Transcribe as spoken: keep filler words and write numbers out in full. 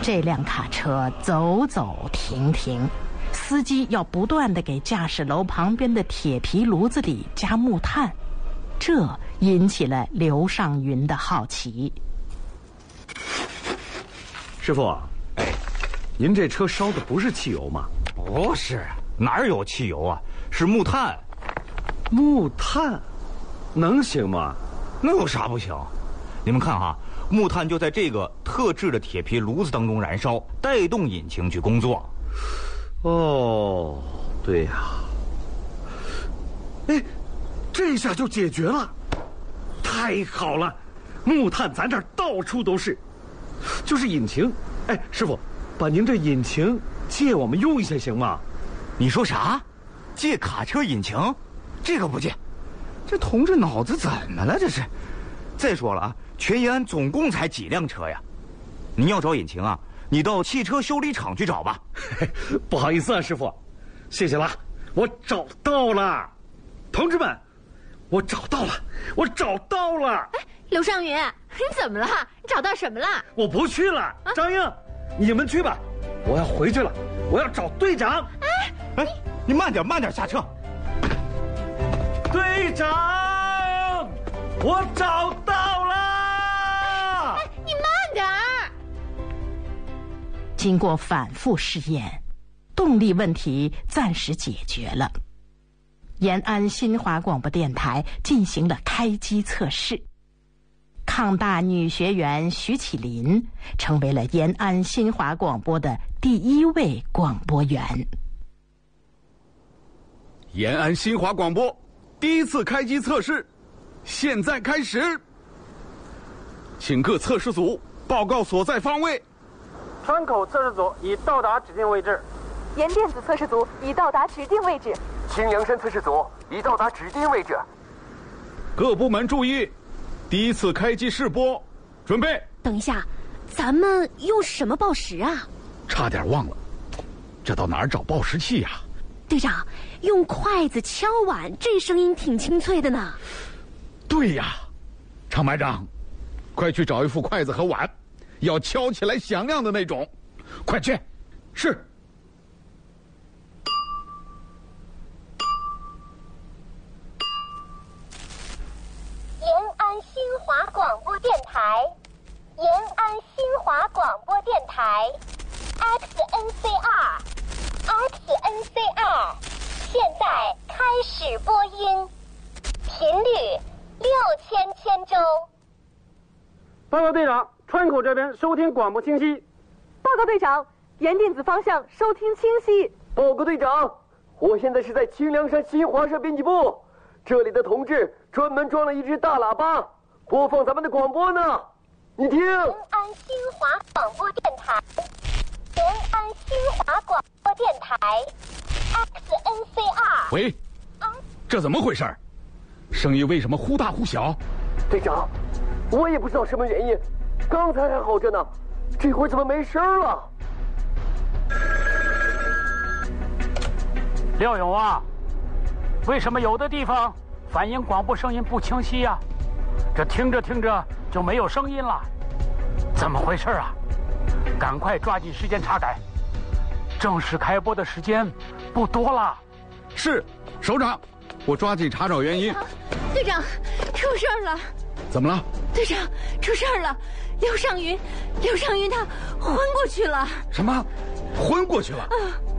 这辆卡车走走停停，司机要不断地给驾驶楼旁边的铁皮炉子里加木炭，这引起了刘尚云的好奇。 师傅，哎，您这车烧的不是汽油吗？ 不是，哪有汽油啊？是木炭。 木炭，能行吗？ 那有啥不行？你们看哈，木炭就在这个特制的铁皮炉子当中燃烧，带动引擎去工作。 哦，对呀。哎，这下就解决了，太好了！木炭咱这儿到处都是，就是引擎。哎，师傅，把您这引擎借我们用一下行吗？ 你说啥？借卡车引擎？这个不借。这同志脑子怎么了？这是。再说了啊，全延安总共才几辆车呀？您要找引擎啊，你到汽车修理厂去找吧。 不好意思啊，师傅，谢谢了，我找到了。同志们，我找到了，我找到了。 哎，刘尚云，你怎么了？你找到什么了？ 我不去了，啊、张英，你们去吧，我要回去了，我要找队长。 哎哎，你慢点，慢点下车。 队长，我找到了。 哎，你慢点儿。 经过反复试验，动力问题暂时解决了。延安新华广播电台进行了开机测试，抗大女学员徐启林成为了延安新华广播的第一位广播员。 延安新华广播第一次开机测试，现在开始，请各测试组报告所在方位。 川口测试组已到达指定位置， 盐电子测试组已到达指定位置， 青阳山测试组已到达指定位置。 各部门注意，第一次开机试播，准备。 等一下，咱们用什么报时啊？ 差点忘了，这到哪儿找报时器呀、啊？ 队长，用筷子敲碗，这声音挺清脆的呢。 对呀，常排长，快去找一副筷子和碗，要敲起来响亮的那种，快去。是。 延安新华广播电台，延安新华广播电台 ，X N C R，X N C R， 现在开始播音，频率六千千周。 报告队长，川口这边收听广播清晰。 报告队长，盐电子方向收听清晰。 报告队长，我现在是在清凉山新华社编辑部，这里的同志专门装了一只大喇叭，播放咱们的广播呢。你听。延安新华广播电台，延安新华广播电台 ，X N C R。 喂，这怎么回事？声音为什么忽大忽小？ 队长，我也不知道什么原因，刚才还好着呢，这会儿怎么没声了？ 廖勇啊，为什么有的地方反映广播声音不清晰呀、啊？这听着听着就没有声音了，怎么回事啊？赶快抓紧时间查改，正式开播的时间不多了。 是，首长，我抓紧查找原因。 啊、队长，出事了！ 怎么了？ 队长，出事了！刘尚云，刘尚云他昏过去了。 什么？昏过去了？ 啊！